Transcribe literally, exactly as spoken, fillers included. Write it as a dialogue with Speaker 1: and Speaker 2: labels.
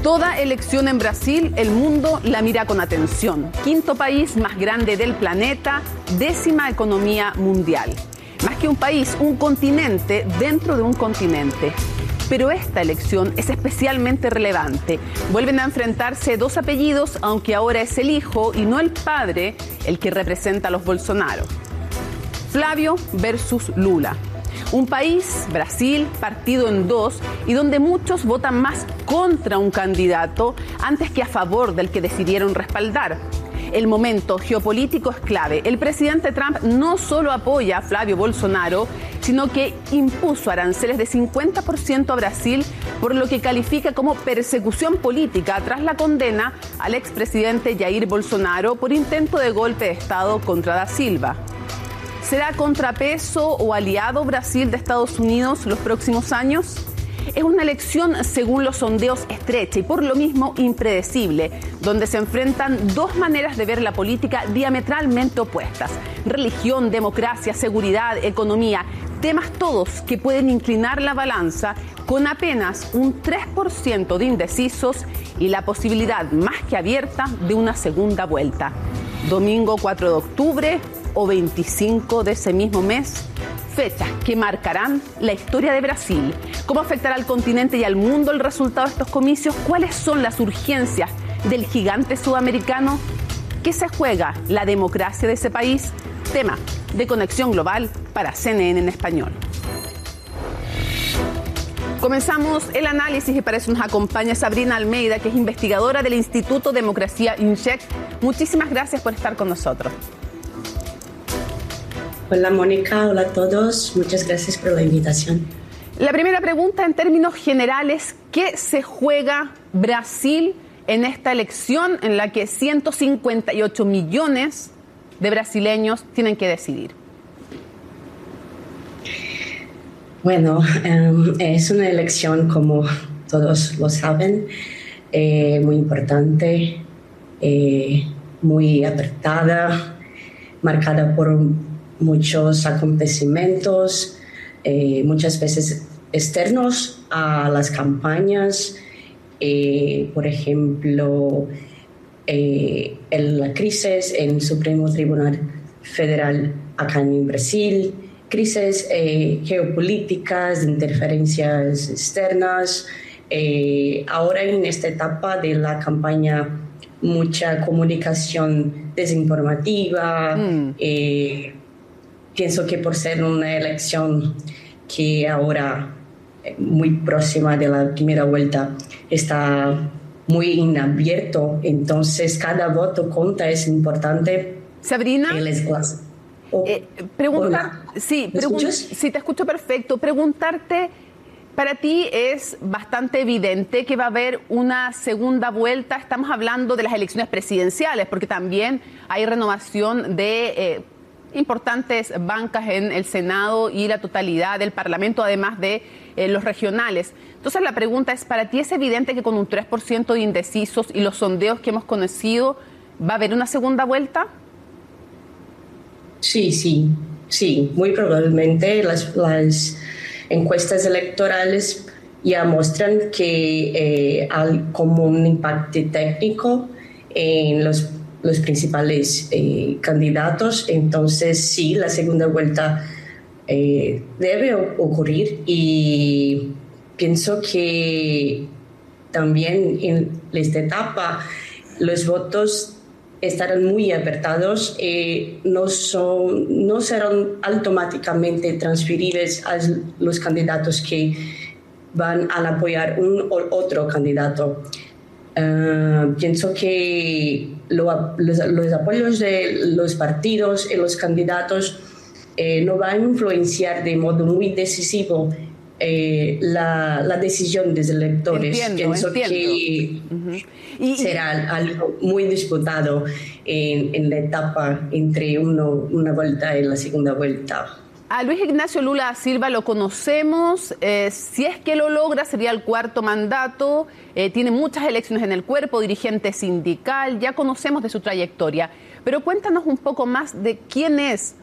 Speaker 1: Toda elección en Brasil, el mundo la mira con atención. Quinto país más grande del planeta, décima economía mundial. Más que un país, un continente dentro de un continente. Pero esta elección es especialmente relevante. Vuelven a enfrentarse dos apellidos, aunque ahora es el hijo y no el padre el que representa a los Bolsonaro. Flávio versus Lula. Un país, Brasil, partido en dos y donde muchos votan más contra un candidato antes que a favor del que decidieron respaldar. El momento geopolítico es clave. El presidente Trump no solo apoya a Flávio Bolsonaro, sino que impuso aranceles de cincuenta por ciento a Brasil, por lo que califica como persecución política tras la condena al expresidente Jair Bolsonaro por intento de golpe de Estado contra Da Silva. ¿Será contrapeso o aliado Brasil de Estados Unidos los próximos años? Es una elección, según los sondeos, estrecha y por lo mismo impredecible, donde se enfrentan dos maneras de ver la política diametralmente opuestas. Religión, democracia, seguridad, economía, temas todos que pueden inclinar la balanza con apenas un tres por ciento de indecisos y la posibilidad más que abierta de una segunda vuelta. Domingo cuatro de octubre o veinticinco de ese mismo mes, fechas que marcarán la historia de Brasil. ¿Cómo afectará al continente y al mundo el resultado de estos comicios? ¿Cuáles son las urgencias del gigante sudamericano? ¿Qué se juega la democracia de ese país? Tema de Conexión Global para C N N en español. Comenzamos el análisis y para eso nos acompaña Sabrina Almeida, que es investigadora del Instituto Democracia INCHEC. Muchísimas gracias por estar con nosotros.
Speaker 2: Hola Mónica, hola a todos, muchas gracias por la invitación.
Speaker 1: La primera pregunta en términos generales, ¿qué se juega Brasil en esta elección en la que ciento cincuenta y ocho millones de brasileños tienen que decidir?
Speaker 2: Bueno, um, es una elección, como todos lo saben, eh, muy importante, eh, muy apretada, marcada por muchos acontecimientos, eh, muchas veces externos a las campañas, eh, por ejemplo, eh, en la crisis en el Supremo Tribunal Federal acá en Brasil, crisis eh, geopolíticas, interferencias externas, eh, ahora en esta etapa de la campaña mucha comunicación desinformativa, mm. eh, pienso que por ser una elección que ahora muy próxima de la primera vuelta está muy en abierto, entonces cada voto cuenta, es importante.
Speaker 1: Sabrina,
Speaker 2: oh,
Speaker 1: eh, preguntar, sí, pregun sí, te escucho perfecto. Preguntarte, para ti es bastante evidente que va a haber una segunda vuelta. Estamos hablando de las elecciones presidenciales, porque también hay renovación de eh, importantes bancas en el Senado y la totalidad del Parlamento, además de eh, los regionales. Entonces la pregunta es, ¿para ti es evidente que con un tres por ciento de indecisos y los sondeos que hemos conocido va a haber una segunda vuelta?
Speaker 2: Sí, sí, sí, muy probablemente las, las encuestas electorales ya muestran que eh, hay como un impacto técnico en los los principales eh, candidatos, entonces sí, la segunda vuelta eh, debe ocurrir y pienso que también en esta etapa los votos estarán muy apretados, eh, no, son, no serán automáticamente transferibles a los candidatos que van a apoyar un o otro candidato. Uh, pienso que lo, los, los apoyos de los partidos y los candidatos eh, no van a influenciar de modo muy decisivo eh, la, la decisión de los electores.
Speaker 1: Entiendo,
Speaker 2: pienso
Speaker 1: entiendo.
Speaker 2: que
Speaker 1: uh-huh. y,
Speaker 2: será algo muy disputado en, en la etapa entre uno, una vuelta y la segunda vuelta.
Speaker 1: A Luis Ignacio Lula da Silva lo conocemos, eh, si es que lo logra sería el cuarto mandato, eh, tiene muchas elecciones en el cuerpo, dirigente sindical, ya conocemos de su trayectoria, pero cuéntanos un poco más de quién es